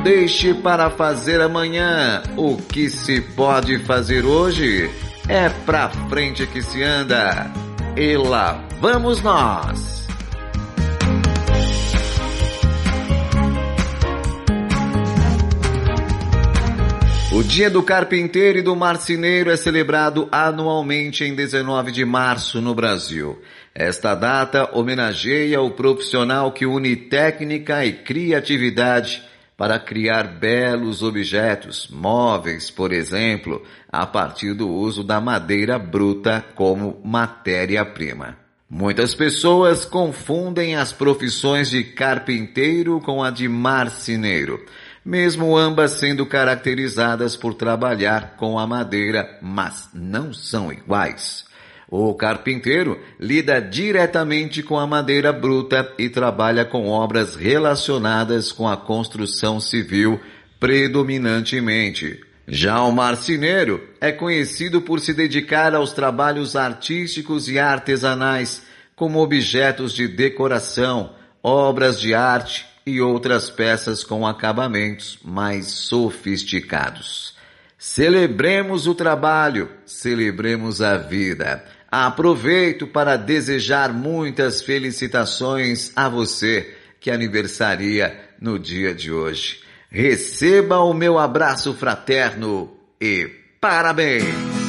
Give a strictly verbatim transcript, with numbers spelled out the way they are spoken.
Deixe para fazer amanhã o que se pode fazer hoje. É pra frente que se anda. E lá vamos nós. O Dia do Carpinteiro e do Marceneiro é celebrado anualmente em dezenove de março no Brasil. Esta data homenageia o profissional que une técnica e criatividade para criar belos objetos, móveis, por exemplo, a partir do uso da madeira bruta como matéria-prima. Muitas pessoas confundem as profissões de carpinteiro com a de marceneiro, mesmo ambas sendo caracterizadas por trabalhar com a madeira, mas não são iguais. O carpinteiro lida diretamente com a madeira bruta e trabalha com obras relacionadas com a construção civil predominantemente. Já o marceneiro é conhecido por se dedicar aos trabalhos artísticos e artesanais, como objetos de decoração, obras de arte e outras peças com acabamentos mais sofisticados. Celebremos o trabalho, celebremos a vida. Aproveito para desejar muitas felicitações a você que aniversaria no dia de hoje. Receba o meu abraço fraterno e parabéns!